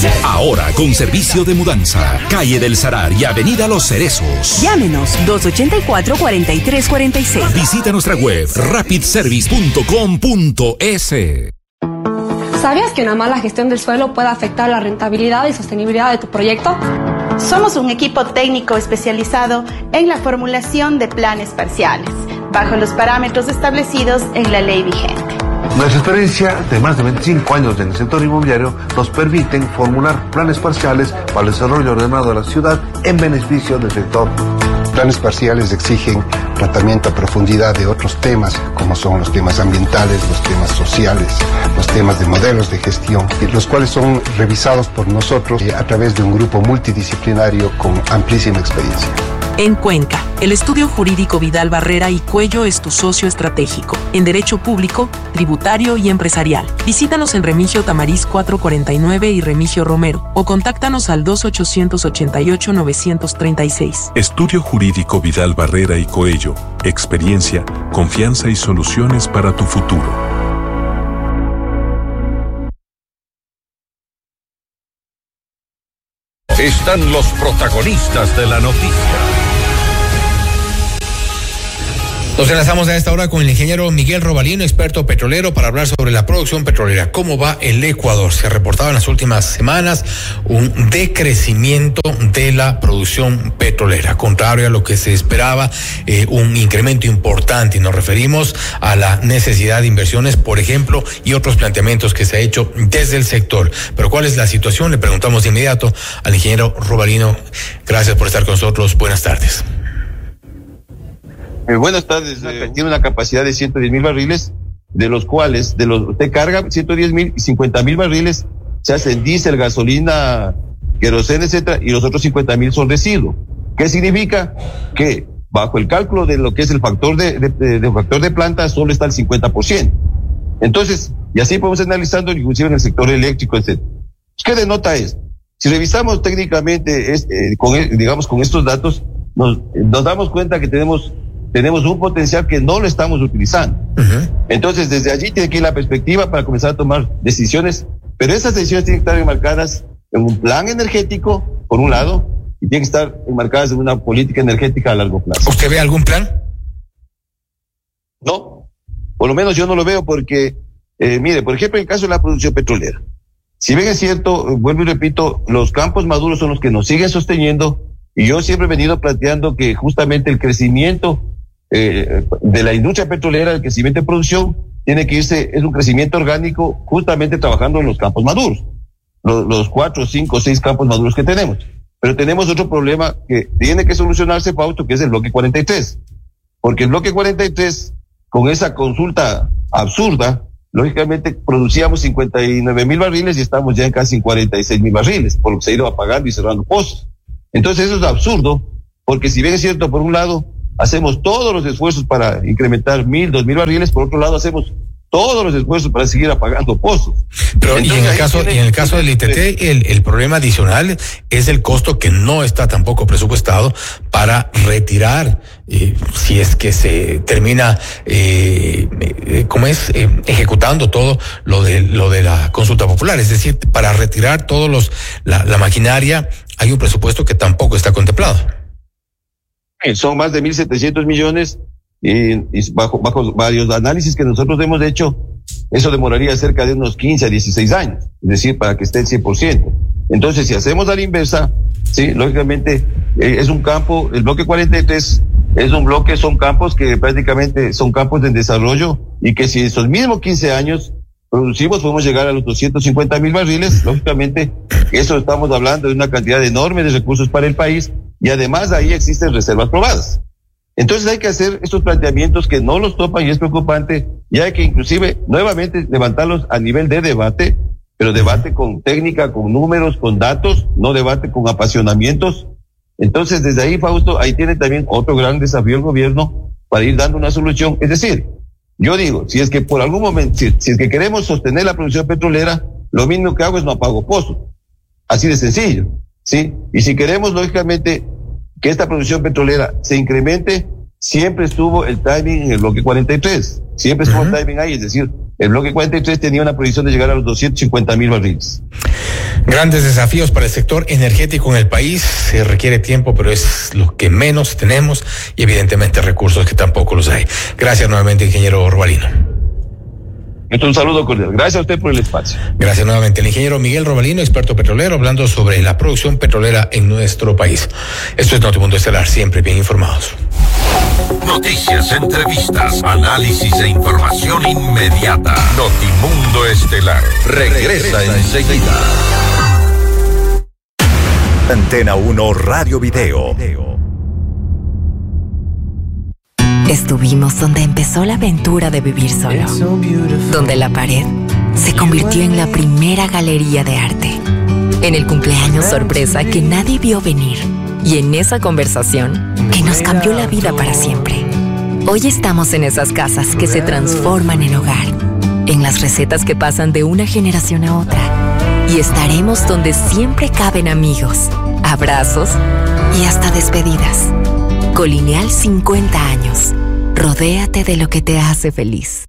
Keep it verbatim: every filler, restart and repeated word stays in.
Ahora con servicio de mudanza. Calle del Salar y Avenida Los Cerezos. Llámenos dos ochenta y cuatro, cuarenta y tres cuarenta y seis. Visita nuestra web rapid service punto com punto es. ¿Sabías que una mala gestión del suelo puede afectar la rentabilidad y sostenibilidad de tu proyecto? Somos un equipo técnico especializado en la formulación de planes parciales, bajo los parámetros establecidos en la ley vigente. Nuestra experiencia de más de veinticinco años en el sector inmobiliario nos permiten formular planes parciales para el desarrollo ordenado de la ciudad en beneficio del sector. Planes parciales exigen tratamiento a profundidad de otros temas, como son los temas ambientales, los temas sociales, los temas de modelos de gestión, los cuales son revisados por nosotros a través de un grupo multidisciplinario con amplísima experiencia. En Cuenca, el estudio jurídico Vidal Barrera y Cuello es tu socio estratégico en derecho público, tributario y empresarial. Visítanos en Remigio Tamariz cuatrocientos cuarenta y nueve y Remigio Romero o contáctanos al dos ochocientos ochenta y ocho novecientos treinta y seis. Estudio jurídico Vidal Barrera y Coello. Experiencia, confianza y soluciones para tu futuro. Están los protagonistas de la noticia. Nos enlazamos a esta hora con el ingeniero Miguel Robalino, experto petrolero, para hablar sobre la producción petrolera. ¿Cómo va el Ecuador? Se ha reportado en las últimas semanas un decrecimiento de la producción petrolera, contrario a lo que se esperaba, eh, un incremento importante. Y nos referimos a la necesidad de inversiones, por ejemplo, y otros planteamientos que se ha hecho desde el sector. Pero ¿cuál es la situación? Le preguntamos de inmediato al ingeniero Robalino. Gracias por estar con nosotros. Buenas tardes. Eh, buenas tardes. Eh, tiene una capacidad de ciento diez mil barriles, de los cuales, de los, usted carga ciento diez mil y cincuenta mil barriles se hacen diésel, gasolina, queroseno, etcétera, y los otros cincuenta mil son residuos. ¿Qué significa? Que bajo el cálculo de lo que es el factor de, de, de, de factor de planta solo está el cincuenta por ciento. Entonces, y así podemos analizando inclusive en el sector eléctrico, etcétera. ¿Qué denota esto? Si revisamos técnicamente, es, eh, con, digamos, con estos datos, nos, nos damos cuenta que tenemos tenemos un potencial que no lo estamos utilizando. Uh-huh. Entonces, desde allí tiene que ir la perspectiva para comenzar a tomar decisiones, pero esas decisiones tienen que estar enmarcadas en un plan energético, por un lado, y tienen que estar enmarcadas en una política energética a largo plazo. ¿Usted ve algún plan? No, por lo menos yo no lo veo porque, eh, mire, por ejemplo, en el caso de la producción petrolera, si bien es cierto, vuelvo y repito, los campos maduros son los que nos siguen sosteniendo, y yo siempre he venido planteando que justamente el crecimiento Eh, de la industria petrolera, el crecimiento de producción tiene que irse, es un crecimiento orgánico justamente trabajando en los campos maduros, los, los cuatro, cinco, seis campos maduros que tenemos. Pero tenemos otro problema que tiene que solucionarse, Fausto, que es el bloque cuarenta y tres, porque el bloque cuarenta y tres, con esa consulta absurda, lógicamente producíamos cincuenta y nueve mil barriles y estamos ya en casi cuarenta y seis mil barriles, por lo que se ha ido apagando y cerrando pozos. Entonces eso es absurdo, porque si bien es cierto, por un lado, hacemos todos los esfuerzos para incrementar mil, dos mil barriles, por otro lado hacemos todos los esfuerzos para seguir apagando pozos. Pero Entonces, y en el caso, y en el caso del I T T, el, el problema adicional es el costo que no está tampoco presupuestado para retirar, eh, si es que se termina, eh, eh, ¿cómo es? Eh, ejecutando todo lo de, lo de la consulta popular. Es decir, para retirar todos los, la, la maquinaria, hay un presupuesto que tampoco está contemplado. Son más de mil setecientos millones y, y bajo, bajo varios análisis que nosotros hemos hecho, eso demoraría cerca de unos quince a dieciséis años, es decir, para que esté el cien por ciento. Entonces, si hacemos a la inversa, sí, lógicamente eh, es un campo, el bloque cuarenta y tres es un bloque, son campos que prácticamente son campos de desarrollo y que si esos mismos quince años producimos, podemos llegar a los doscientos cincuenta mil barriles, lógicamente, eso estamos hablando de una cantidad enorme de recursos para el país. Y además ahí existen reservas probadas. Entonces hay que hacer estos planteamientos que no los topan y es preocupante, y hay que inclusive nuevamente levantarlos a nivel de debate, pero debate con técnica, con números, con datos, no debate con apasionamientos. Entonces desde ahí, Fausto, ahí tiene también otro gran desafío el gobierno para ir dando una solución. Es decir, yo digo, si es que por algún momento, si, si es que queremos sostener la producción petrolera, lo mismo que hago es no apago pozos. Así de sencillo. Sí, y si queremos, lógicamente, que esta producción petrolera se incremente, siempre estuvo el timing en el bloque cuarenta y tres, siempre estuvo uh-huh. el timing ahí, es decir, El bloque cuarenta y tres tenía una proyección de llegar a los doscientos cincuenta mil barriles. Grandes desafíos para el sector energético en el país. Se requiere tiempo, pero es lo que menos tenemos y evidentemente recursos que tampoco los hay. Gracias nuevamente, ingeniero Robalino. Un saludo cordial. Gracias a usted por el espacio. Gracias nuevamente. El ingeniero Miguel Robalino, experto petrolero, hablando sobre la producción petrolera en nuestro país. Esto es Notimundo Estelar, siempre bien informados. Noticias, entrevistas, análisis e información inmediata. Notimundo Estelar regresa enseguida. Antena uno Radio Video. Estuvimos donde empezó la aventura de vivir solo, donde la pared se convirtió en la primera galería de arte, en el cumpleaños sorpresa que nadie vio venir y en esa conversación que nos cambió la vida para siempre. Hoy estamos en esas casas que se transforman en hogar, en las recetas que pasan de una generación a otra, y estaremos donde siempre caben amigos, abrazos y hasta despedidas. Colineal cincuenta años. Rodéate de lo que te hace feliz.